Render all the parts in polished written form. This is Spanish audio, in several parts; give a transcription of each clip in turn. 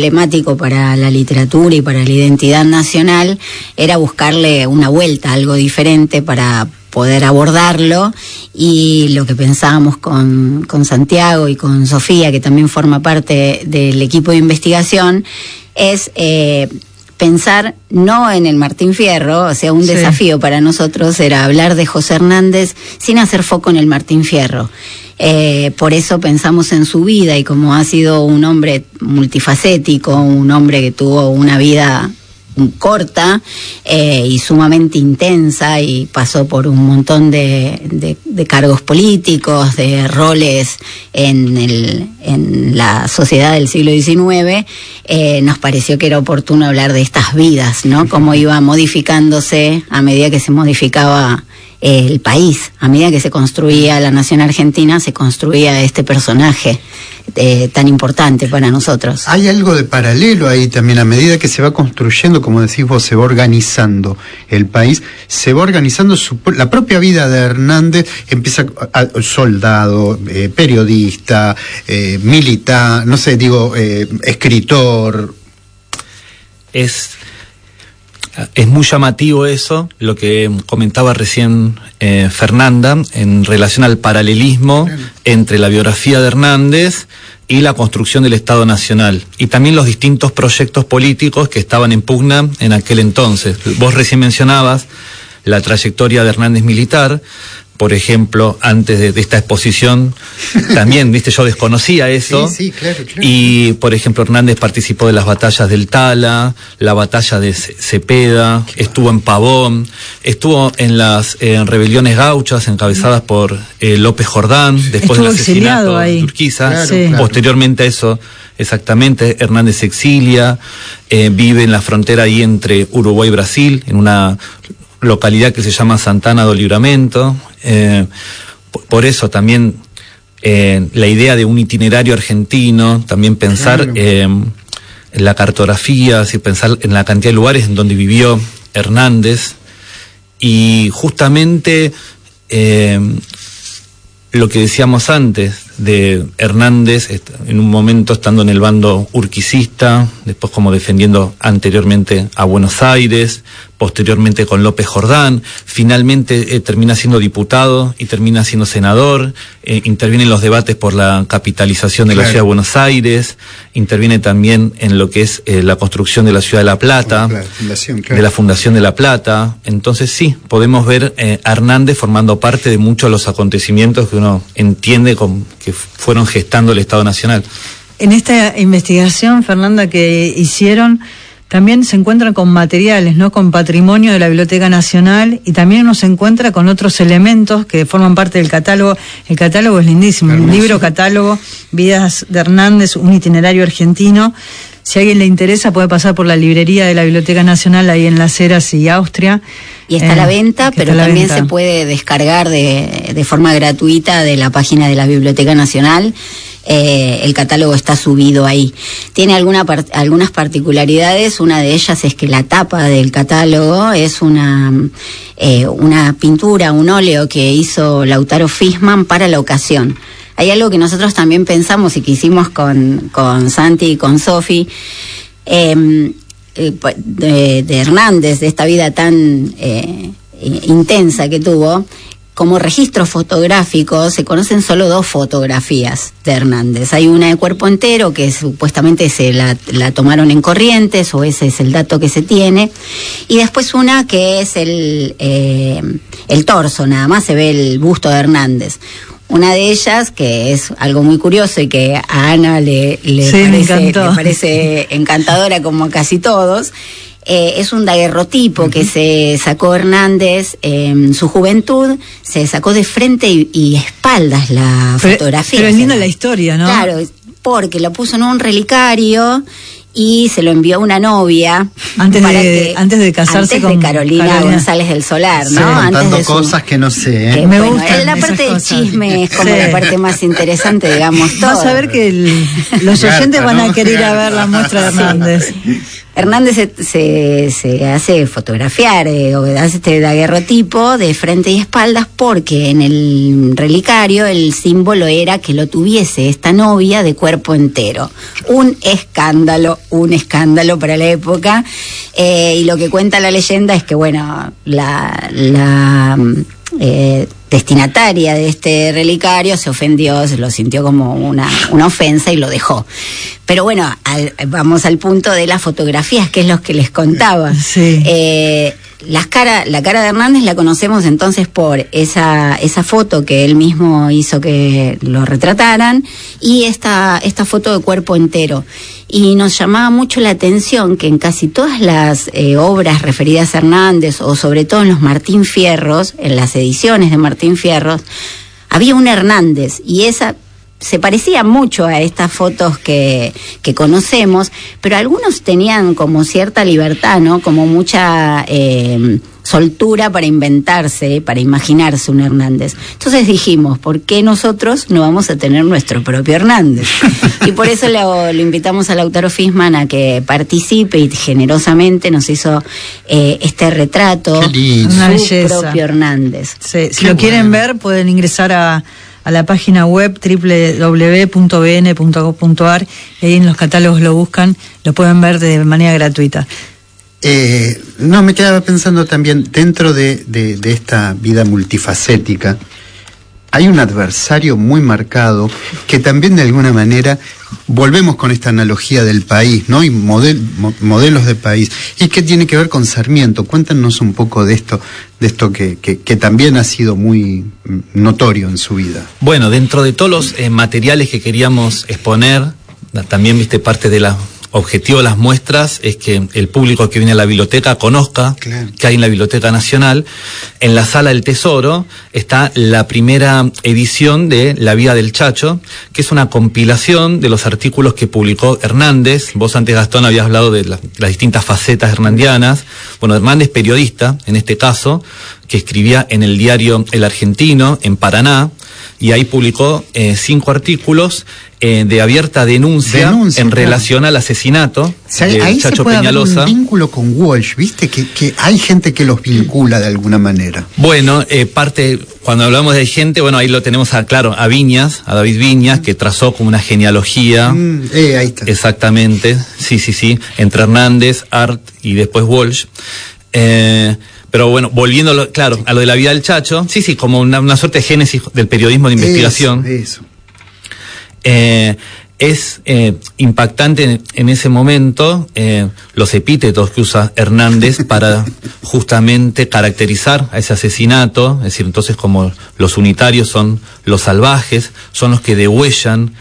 emblemático para la literatura y para la identidad nacional, era buscarle una vuelta, algo diferente para poder abordarlo, y lo que pensábamos con Santiago y con Sofía, que también forma parte del equipo de investigación, es pensar no en el Martín Fierro. O sea, un desafío para nosotros era hablar de José Hernández sin hacer foco en el Martín Fierro. Por eso pensamos en su vida, y como ha sido un hombre multifacético, un hombre que tuvo una vida corta y sumamente intensa, y pasó por un montón de cargos políticos, de roles en la sociedad del siglo XIX, nos pareció que era oportuno hablar de estas vidas, ¿no? Cómo iba modificándose a medida que se modificaba el país, a medida que se construía la nación argentina, se construía este personaje tan importante para nosotros. Hay algo de paralelo ahí también, a medida que se va construyendo, como decís vos, se va organizando el país, se va organizando la propia vida de Hernández. Empieza soldado, periodista, militar, no sé, escritor. Es muy llamativo eso, lo que comentaba recién Fernanda, en relación al paralelismo entre la biografía de Hernández y la construcción del Estado Nacional, y también los distintos proyectos políticos que estaban en pugna en aquel entonces. Vos recién mencionabas la trayectoria de Hernández militar. Por ejemplo, antes de esta exposición, también, yo desconocía eso. Sí, claro. Y, por ejemplo, Hernández participó de las batallas del Tala, la batalla de Cepeda, estuvo en Pavón, estuvo en las rebeliones gauchas encabezadas por López Jordán, después del asesinato de Urquiza. Claro. Posteriormente a eso, exactamente, Hernández se exilia, vive en la frontera ahí entre Uruguay y Brasil, en una localidad que se llama Santana do Livramento. Por eso también la idea de un itinerario argentino, también pensar en la cartografía, pensar en la cantidad de lugares en donde vivió Hernández, y justamente lo que decíamos antes de Hernández, en un momento estando en el bando urquicista, después como defendiendo anteriormente a Buenos Aires, posteriormente con López Jordán, finalmente termina siendo diputado y termina siendo senador, interviene en los debates por la capitalización de la ciudad de Buenos Aires, interviene también en lo que es la construcción de la ciudad de La Plata, de la Fundación de La Plata. Entonces sí, podemos ver a Hernández formando parte de muchos de los acontecimientos que uno entiende que fueron gestando el Estado Nacional. En esta investigación, Fernanda, que hicieron, también se encuentran con materiales, ¿no? Con patrimonio de la Biblioteca Nacional, y también uno se encuentra con otros elementos que forman parte del catálogo. El catálogo es lindísimo, un libro catálogo, Vidas de Hernández, un itinerario argentino. Si a alguien le interesa, puede pasar por la librería de la Biblioteca Nacional ahí en Las Heras y Austria. Y está a la venta, pero también se puede descargar de forma gratuita de la página de la Biblioteca Nacional. El catálogo está subido ahí. Tiene algunas particularidades. Una de ellas es que la tapa del catálogo es una pintura, un óleo que hizo Lautaro Fisman para la ocasión. Hay algo que nosotros también pensamos y que hicimos con Santi y con Sofi, de Hernández, de esta vida tan intensa que tuvo. Como registro fotográfico se conocen solo 2 fotografías de Hernández. Hay una de cuerpo entero que supuestamente se la tomaron en Corrientes, o ese es el dato que se tiene, y después una que es el torso, nada más se ve el busto de Hernández. Una de ellas, que es algo muy curioso y que a Ana le parece encantadora, como a casi todos, es un daguerrotipo que se sacó Hernández en su juventud, se sacó de frente y espaldas la fotografía. Pero es linda la historia, ¿no? Claro, porque lo puso en un relicario y se lo envió a una novia antes de casarse con Carolina González del Solar, ¿no? Contando cosas que no sé. Me gusta. La parte del chisme es como la parte más interesante, digamos. Vas a ver que los oyentes van a querer ir a ver la muestra de Hernández. Hernández se hace fotografiar, o hace este daguerrotipo de frente y espaldas, porque en el relicario el símbolo era que lo tuviese esta novia de cuerpo entero. Un escándalo para la época, y lo que cuenta la leyenda es que, bueno, la destinataria de este relicario se ofendió, se lo sintió como una ofensa y lo dejó. Pero bueno, vamos al punto de las fotografías, que es lo que les contaba. Sí. La cara de Hernández la conocemos entonces por esa foto que él mismo hizo que lo retrataran, y esta foto de cuerpo entero. Y nos llamaba mucho la atención que en casi todas las obras referidas a Hernández, o sobre todo en los Martín Fierros, en las ediciones de Martín Fierros, había un Hernández, y esa se parecía mucho a estas fotos que conocemos, pero algunos tenían como cierta libertad, ¿no? Como mucha soltura para inventarse, para imaginarse un Hernández. Entonces dijimos, ¿por qué nosotros no vamos a tener nuestro propio Hernández? Y por eso lo invitamos a Lautaro Fisman a que participe, y generosamente nos hizo este retrato, su propio Hernández. Sí, si lo quieren ver, pueden ingresar a la página web www.bn.gov.ar, y ahí en los catálogos lo buscan, lo pueden ver de manera gratuita. No, me quedaba pensando también, dentro de esta vida multifacética, hay un adversario muy marcado que también de alguna manera, volvemos con esta analogía del país, ¿no? Y modelos de país, y que tiene que ver con Sarmiento. Cuéntanos un poco de esto que también ha sido muy notorio en su vida. Bueno, dentro de todos los materiales que queríamos exponer, también viste parte de la objetivo de las muestras es que el público que viene a la biblioteca conozca que hay en la Biblioteca Nacional. En la Sala del Tesoro está la primera edición de La vida del Chacho, que es una compilación de los artículos que publicó Hernández. Vos antes, Gastón, habías hablado de las distintas facetas hernandianas. Bueno, Hernández, periodista, en este caso, que escribía en el diario El Argentino, en Paraná, y ahí publicó 5 artículos de abierta denuncia en relación al asesinato de ahí Chacho se puede Peñalosa. Haber un vínculo con Walsh, viste que hay gente que los vincula de alguna manera. Bueno, cuando hablamos de gente, bueno, ahí lo tenemos a Viñas, a David Viñas, que trazó como una genealogía. Ahí está. Exactamente, sí, entre Hernández, Art y después Walsh. Pero bueno, volviendo a lo de la vida del Chacho, sí, como una suerte de génesis del periodismo de investigación. Eso. Es impactante en ese momento los epítetos que usa Hernández para justamente caracterizar a ese asesinato. Es decir, entonces, como los unitarios son los salvajes, son los que degüellan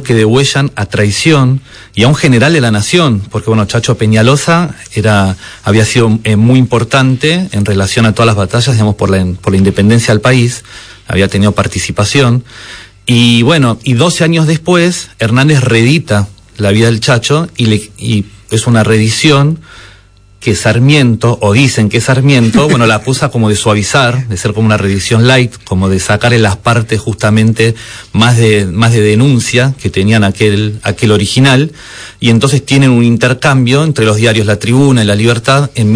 a traición y a un general de la nación, porque bueno, Chacho Peñalosa había sido muy importante en relación a todas las batallas, digamos, por la independencia del país, había tenido participación. Y bueno, 12 años después, Hernández reedita La vida del Chacho, y es una reedición que Sarmiento, o dicen que Sarmiento, bueno, la acusa como de suavizar, de ser como una reedición light, como de sacarle las partes justamente más de denuncia que tenían aquel original, y entonces tienen un intercambio entre los diarios La Tribuna y La Libertad en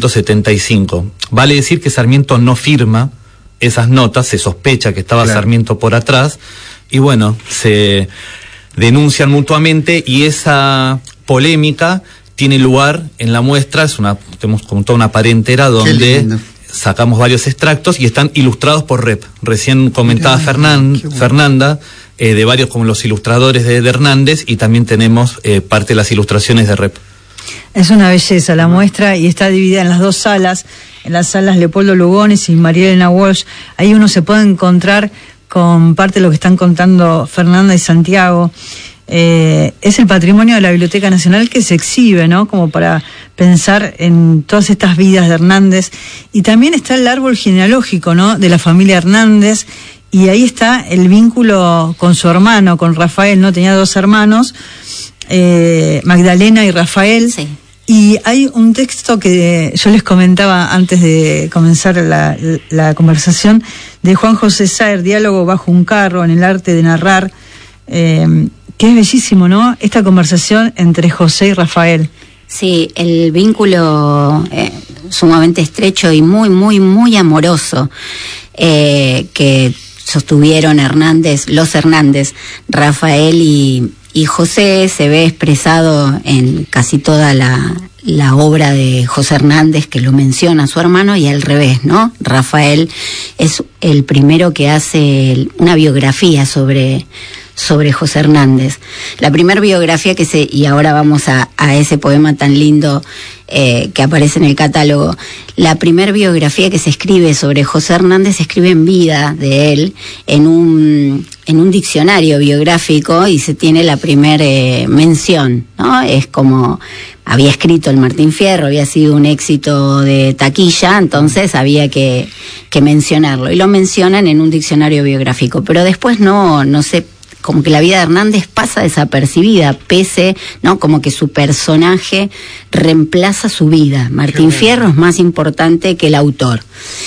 1875. Vale decir que Sarmiento no firma esas notas, se sospecha que estaba Sarmiento por atrás, y bueno, se denuncian mutuamente, y esa polémica tiene lugar en la muestra. Tenemos como toda una pared entera donde sacamos varios extractos y están ilustrados por Rep. Recién comentaba Fernanda, de varios como los ilustradores de Hernández, y también tenemos parte de las ilustraciones de Rep. Es una belleza la muestra, y está dividida en las 2 salas, en las salas Leopoldo Lugones y María Elena Walsh. Ahí uno se puede encontrar con parte de lo que están contando Fernanda y Santiago. Es el patrimonio de la Biblioteca Nacional que se exhibe, ¿no? Como para pensar en todas estas vidas de Hernández. Y también está el árbol genealógico, ¿no? De la familia Hernández, y ahí está el vínculo con su hermano, con Rafael, ¿no? Tenía 2 hermanos, Magdalena y Rafael. Sí. Y hay un texto que yo les comentaba antes de comenzar la conversación, de Juan José Saer, Diálogo bajo un carro, en el arte de narrar, que es bellísimo, ¿no? Esta conversación entre José y Rafael. Sí, el vínculo sumamente estrecho y muy, muy, muy amoroso que sostuvieron los Hernández, Rafael y José, se ve expresado en casi toda la obra de José Hernández, que lo menciona a su hermano, y al revés, ¿no? Rafael es el primero que hace una biografía sobre José Hernández. La primera biografía y ahora vamos a ese poema tan lindo que aparece en el catálogo. La primera biografía que se escribe sobre José Hernández se escribe en vida de él, en un diccionario biográfico, y se tiene la primera mención, ¿no? Es como había escrito el Martín Fierro, había sido un éxito de taquilla, entonces había que mencionarlo, y lo mencionan en un diccionario biográfico, pero después no sé, como que la vida de Hernández pasa desapercibida, ¿no? Como que su personaje reemplaza su vida. Martín Fierro es más importante que el autor.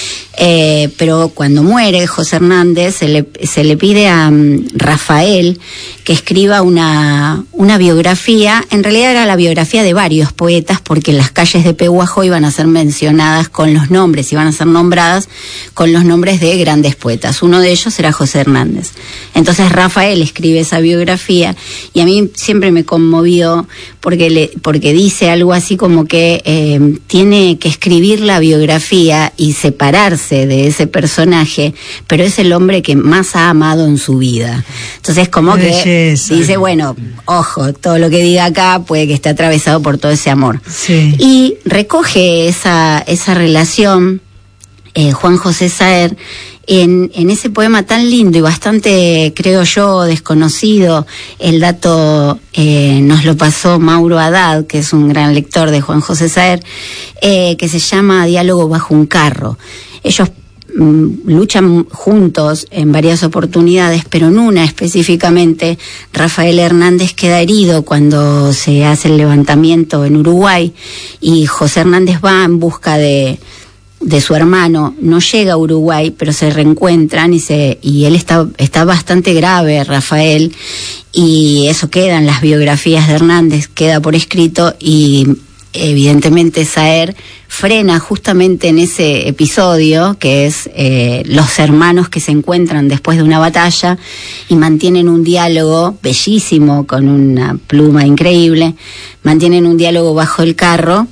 Pero cuando muere José Hernández, se le pide a Rafael que escriba una biografía. En realidad era la biografía de varios poetas, porque las calles de Pehuajó iban a ser mencionadas con los nombres, iban a ser nombradas con los nombres de grandes poetas. Uno de ellos era José Hernández. Entonces Rafael escribe esa biografía, y a mí siempre me conmovió porque dice algo así como que tiene que escribir la biografía y separarse de ese personaje, pero es el hombre que más ha amado en su vida. Entonces como que dice, bueno, ojo, todo lo que diga acá puede que esté atravesado por todo ese amor. Sí. Y recoge esa relación Juan José Saer en ese poema tan lindo y bastante, creo yo, desconocido. El dato nos lo pasó Mauro Haddad, que es un gran lector de Juan José Saer, que se llama Diálogo bajo un carro. Ellos luchan juntos en varias oportunidades, pero en una específicamente Rafael Hernández queda herido cuando se hace el levantamiento en Uruguay, y José Hernández va en busca de su hermano. No llega a Uruguay, pero se reencuentran, y él está bastante grave, Rafael, y eso queda en las biografías de Hernández, queda por escrito, y evidentemente Saer frena justamente en ese episodio, que es los hermanos que se encuentran después de una batalla y mantienen un diálogo bellísimo, con una pluma increíble, mantienen un diálogo bajo un carro,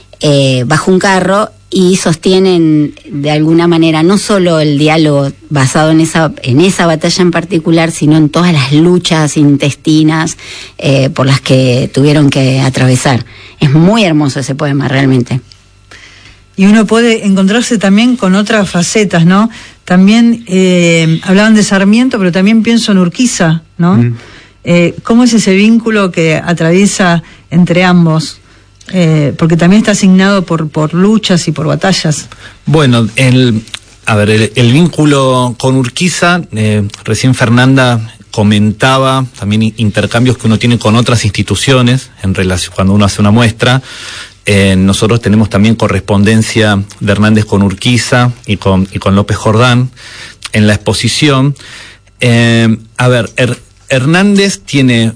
y sostienen de alguna manera no solo el diálogo basado en esa batalla en particular, sino en todas las luchas intestinas por las que tuvieron que atravesar. Es muy hermoso ese poema, realmente. Y uno puede encontrarse también con otras facetas, ¿no? También hablaban de Sarmiento, pero también pienso en Urquiza, ¿no? ¿Cómo es ese vínculo que atraviesa entre ambos? Porque también está asignado por luchas y por batallas. Bueno, el vínculo con Urquiza, recién Fernanda comentaba también intercambios que uno tiene con otras instituciones en relación cuando uno hace una muestra. Nosotros tenemos también correspondencia de Hernández con Urquiza y con López Jordán en la exposición. Hernández tiene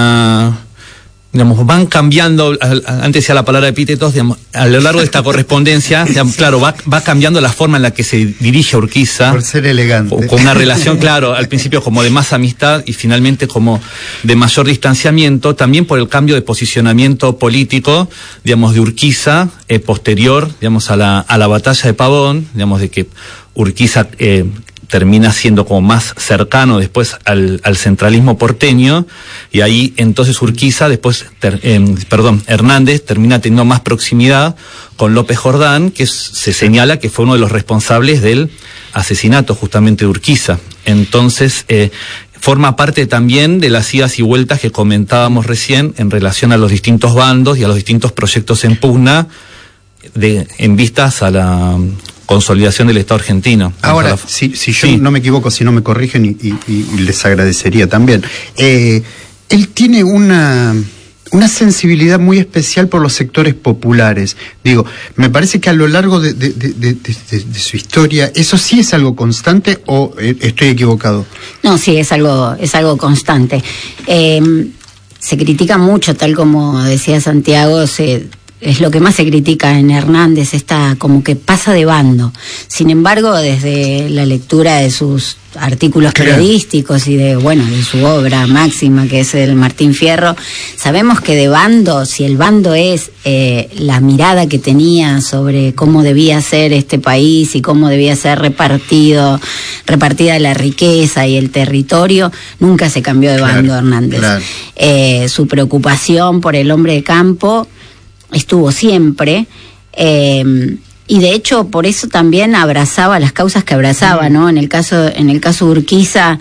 van cambiando, antes decía la palabra epítetos, a lo largo de esta correspondencia, claro, va cambiando la forma en la que se dirige a Urquiza. Por ser elegante. Con una relación, claro, al principio como de más amistad y finalmente como de mayor distanciamiento, también por el cambio de posicionamiento político, de Urquiza, posterior, a la batalla de Pavón, de que Urquiza termina siendo como más cercano después al centralismo porteño, y ahí entonces Urquiza después, Hernández termina teniendo más proximidad con López Jordán, que se señala que fue uno de los responsables del asesinato justamente de Urquiza. Entonces forma parte también de las idas y vueltas que comentábamos recién en relación a los distintos bandos y a los distintos proyectos en pugna en vistas a la consolidación del Estado argentino. Ahora, si yo no me equivoco, si no me corrigen y les agradecería también. Él tiene una sensibilidad muy especial por los sectores populares. Digo, me parece que a lo largo de su historia, ¿eso sí es algo constante o estoy equivocado? No, sí, es algo constante. se critica mucho, tal como decía Santiago, es lo que más se critica en Hernández, como que pasa de bando. Sin embargo, desde la lectura de sus artículos periodísticos y de su obra máxima, que es el Martín Fierro, sabemos que de bando, si el bando es la mirada que tenía sobre cómo debía ser este país y cómo debía ser repartida la riqueza y el territorio, nunca se cambió de bando Hernández. Su preocupación por el hombre de campo estuvo siempre, y de hecho por eso también abrazaba las causas que abrazaba, ¿no? En el caso de Urquiza,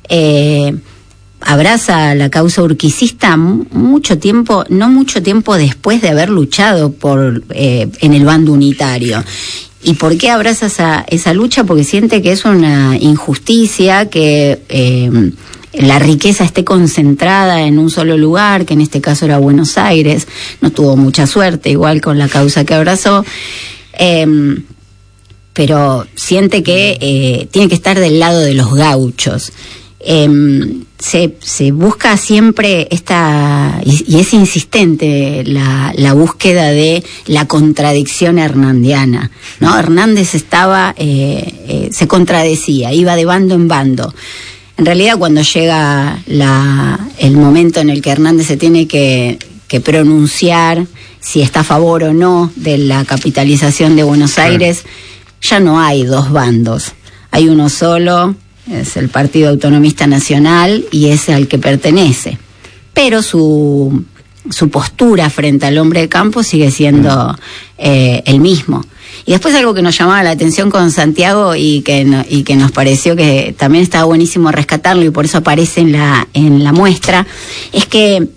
abraza la causa urquicista no mucho tiempo después de haber luchado en el bando unitario. ¿Y por qué abraza esa lucha? Porque siente que es una injusticia que la riqueza esté concentrada en un solo lugar, que en este caso era Buenos Aires. No tuvo mucha suerte, igual con la causa que abrazó, pero siente que tiene que estar del lado de los gauchos. Se busca siempre y es insistente la búsqueda de la contradicción hernandiana, ¿no? Hernández se contradecía, iba de bando en bando. En realidad, cuando llega el momento en el que Hernández se tiene que pronunciar si está a favor o no de la capitalización de Buenos Aires, ya no hay dos bandos, hay uno solo, es el Partido Autonomista Nacional y es al que pertenece. Pero su postura frente al hombre de campo sigue siendo el mismo. Y después algo que nos llamaba la atención con Santiago y que nos pareció que también estaba buenísimo rescatarlo y por eso aparece en la muestra, es que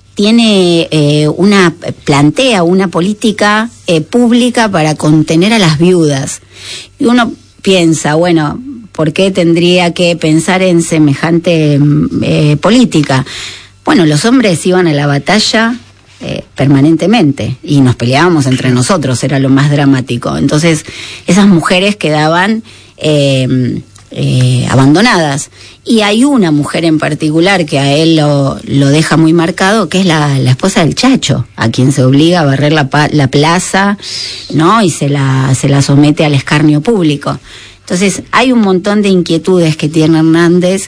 plantea una política pública para contener a las viudas. Y uno piensa, ¿por qué tendría que pensar en semejante política? Bueno, los hombres iban a la batalla permanentemente y nos peleábamos entre nosotros, era lo más dramático. Entonces esas mujeres quedaban abandonadas, y hay una mujer en particular que a él lo deja muy marcado, que es la esposa del Chacho, a quien se obliga a barrer la plaza, ¿no? Y se la somete al escarnio público. Entonces hay un montón de inquietudes que tiene Hernández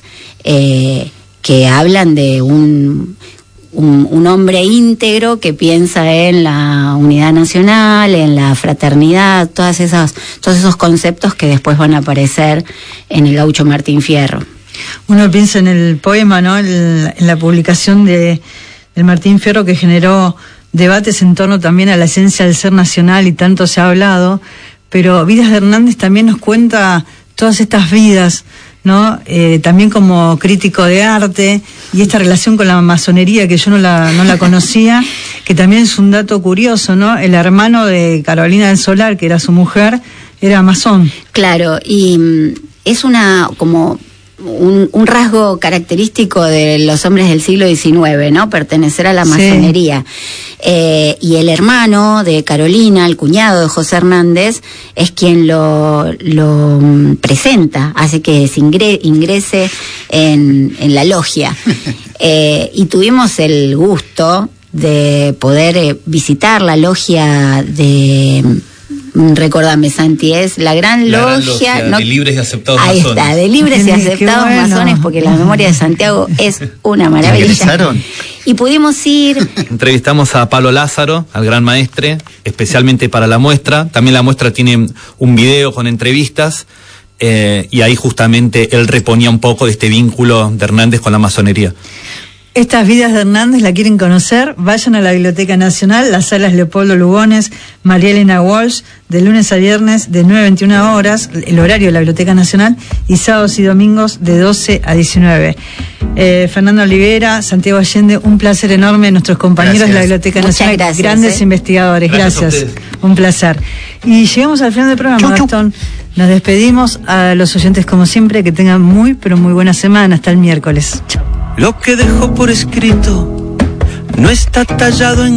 que hablan de un hombre íntegro que piensa en la unidad nacional, en la fraternidad, todos esos conceptos que después van a aparecer en el gaucho Martín Fierro. Uno piensa en el poema, ¿no? En la publicación del Martín Fierro, que generó debates en torno también a la esencia del ser nacional, y tanto se ha hablado, pero Vidas de Hernández también nos cuenta todas estas vidas, ¿no? También como crítico de arte, y esta relación con la masonería que yo no la conocía, que también es un dato curioso, ¿no? El hermano de Carolina del Solar, que era su mujer, era masón. Claro, y es como un rasgo característico de los hombres del siglo XIX, ¿no? Pertenecer a la masonería. Sí. Y el hermano de Carolina, el cuñado de José Hernández, es quien lo presenta, hace que se ingrese en la logia. Y tuvimos el gusto de poder visitar la logia recordame, Santi, es la gran logia de libres y aceptados ahí masones. Ahí está, de libres y aceptados masones, porque la memoria de Santiago es una maravilla. ¿Ingresaron? Y pudimos ir... Entrevistamos a Pablo Lázaro, al gran maestre, especialmente para la muestra. También la muestra tiene un video con entrevistas, y ahí justamente él reponía un poco de este vínculo de Hernández con la masonería. Estas vidas de Hernández la quieren conocer, vayan a la Biblioteca Nacional, las salas Leopoldo Lugones, María Elena Walsh, de lunes a viernes de 9 a 21 horas, el horario de la Biblioteca Nacional, y sábados y domingos de 12 a 19. Fernando Olivera, Santiago Allende, un placer enorme, nuestros compañeros de la Biblioteca Nacional, gracias, grandes investigadores, gracias. Un placer. Y llegamos al final del programa, Gastón. Nos despedimos a los oyentes como siempre, que tengan muy, pero muy buena semana, hasta el miércoles. Chao. Lo que dejó por escrito no está tallado en